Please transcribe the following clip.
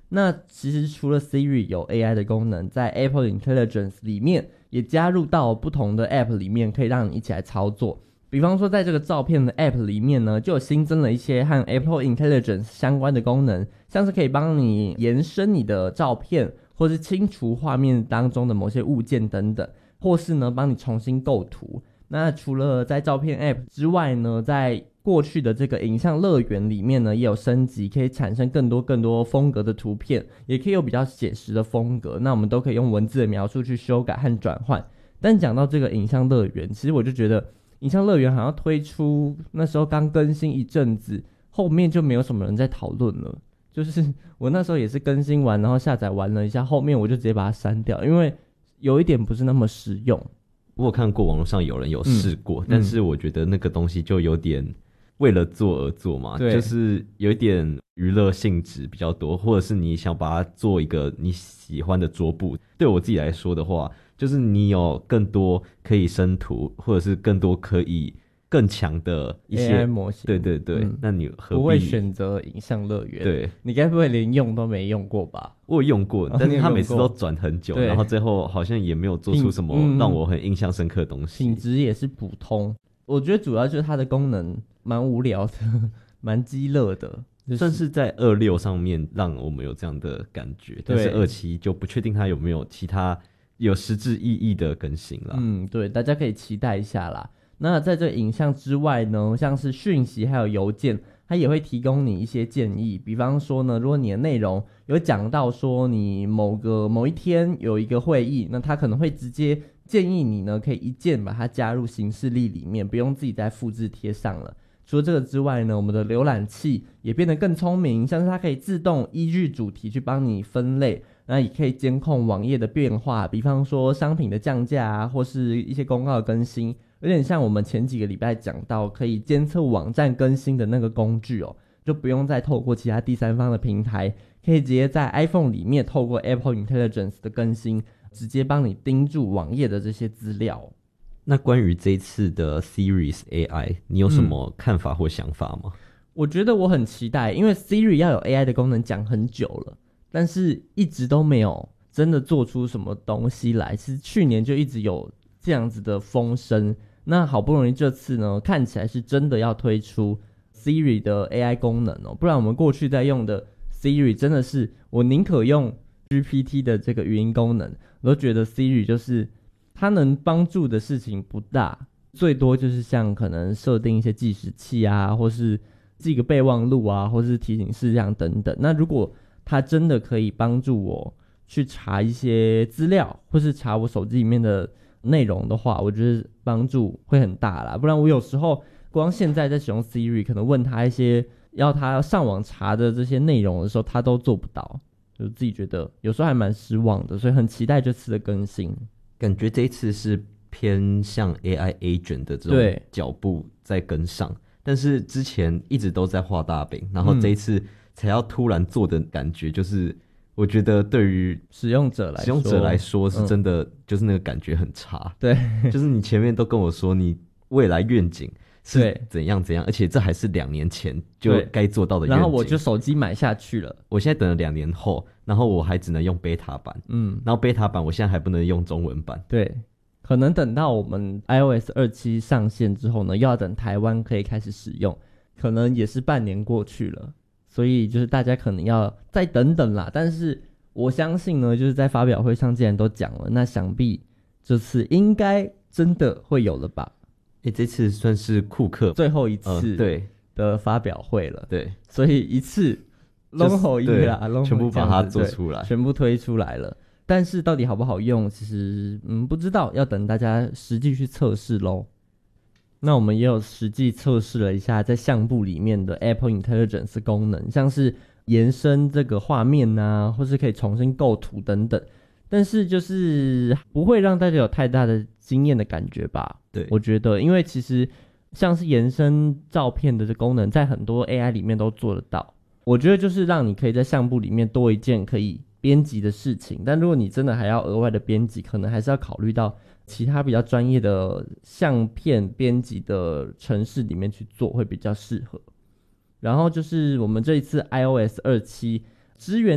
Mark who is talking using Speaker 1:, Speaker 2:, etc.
Speaker 1: 那其实除了 Siri 有 AI 的功能，在 Apple Intelligence 里面也加入到不同的 App 里面，可以让你一起来操作。比方说在这个照片的 App 里面呢，就有新增了一些和 Apple Intelligence 相关的功能，像是可以帮你延伸你的照片，或是清除画面当中的某些物件等等，或是呢帮你重新构图。那除了在照片 App 之外呢，在过去的这个影像乐园里面呢，也有升级，可以产生更多风格的图片，也可以有比较写实的风格，那我们都可以用文字的描述去修改和转换。但讲到这个影像乐园，其实我就觉得影像乐园好像推出那时候刚更新一阵子，后面就没有什么人在讨论了。就是我那时候也是更新完，然后下载完了一下，后面我就直接把它删掉，因为有一点不是那么实用。
Speaker 2: 我有看过网络上有人有试过，但是我觉得那个东西就有点为了做而做嘛，就是有一点娱乐性质比较多，或者是你想把它做一个你喜欢的桌布。对我自己来说的话，就是你有更多可以生图，或者是更多可以更强的一些
Speaker 1: AI 模型。
Speaker 2: 对对对，那你何必
Speaker 1: 不会选择影像乐园？
Speaker 2: 对，
Speaker 1: 你该不会连用都没用过吧？
Speaker 2: 我有用过，但是他每次都转很久，然后最后好像也没有做出什么让我很印象深刻的东西，
Speaker 1: 品质也是普通。我觉得主要就是它的功能蛮无聊的，蛮鸡肋的，
Speaker 2: 算是在26上面让我们有这样的感觉，但是27就不确定它有没有其他有实质意义的更新啦。
Speaker 1: 对，大家可以期待一下啦。那在这个影像之外呢，像是讯息还有邮件，它也会提供你一些建议。比方说呢，如果你的内容有讲到说你某一天有一个会议，那它可能会直接建议你呢，可以一键把它加入行事历里面，不用自己再复制贴上了。除了这个之外呢，我们的浏览器也变得更聪明，像是它可以自动依据主题去帮你分类，那也可以监控网页的变化，比方说商品的降价啊，或是一些公告的更新。有点像我们前几个礼拜讲到可以监测网站更新的那个工具哦，就不用再透过其他第三方的平台，可以直接在 iPhone 里面透过 Apple Intelligence 的更新，直接帮你盯住网页的这些资料。
Speaker 2: 那关于这一次的 Siri's AI， 你有什么看法或想法吗？
Speaker 1: 我觉得我很期待，因为 Siri 要有 AI 的功能讲很久了，但是一直都没有真的做出什么东西来。其实去年就一直有这样子的风声，那好不容易这次呢，看起来是真的要推出 Siri 的 AI 功能哦，不然我们过去在用的 Siri 真的是，我宁可用 GPT 的这个语音功能，我都觉得 Siri 就是它能帮助的事情不大，最多就是像可能设定一些计时器啊，或是记个备忘录啊，或是提醒事项等等。那如果它真的可以帮助我去查一些资料，或是查我手机里面的内容的话，我觉得帮助会很大啦。不然我有时候光现在在使用 Siri， 可能问他一些要他上网查的这些内容的时候，他都做不到，就自己觉得有时候还蛮失望的，所以很期待这次的更新。
Speaker 2: 感觉这一次是偏向 AI agent 的这种脚步在跟上，但是之前一直都在画大饼，然后这一次才要突然做的感觉，就是我觉得对于
Speaker 1: 使用者来说
Speaker 2: 是真的就是那个感觉很差。
Speaker 1: 对，
Speaker 2: 就是你前面都跟我说你未来愿景是怎样怎样，而且这还是2年前就该做到的愿景，
Speaker 1: 然后我就手机买下去了。
Speaker 2: 我现在等了2年后，然后我还只能用 beta 版，然后 beta 版我现在还不能用中文版。
Speaker 1: 对，可能等到我们 iOS 27上线之后呢，又要等台湾可以开始使用，可能也是半年过去了，所以就是大家可能要再等等啦。但是我相信呢，就是在发表会上既然都讲了，那想必这次应该真的会有了吧。
Speaker 2: 这次算是库克
Speaker 1: 最后一次
Speaker 2: 对
Speaker 1: 的发表会了，
Speaker 2: 对，
Speaker 1: 所以一次龙吼一啦，
Speaker 2: 全部把它做出来，
Speaker 1: 全部推出来了。但是到底好不好用，其实不知道，要等大家实际去测试咯。那我们也有实际测试了一下在相簿里面的 Apple Intelligence 功能，像是延伸这个画面啊，或是可以重新构图等等，但是就是不会让大家有太大的惊艳的感觉吧。
Speaker 2: 对，
Speaker 1: 我觉得因为其实像是延伸照片的这功能在很多 AI 里面都做得到，我觉得就是让你可以在相簿里面多一件可以编辑的事情。但如果你真的还要额外的编辑，可能还是要考虑到其他比较专业的相片编辑的程式里面去做会比较适合。然后就是我们这一次 iOS 27支援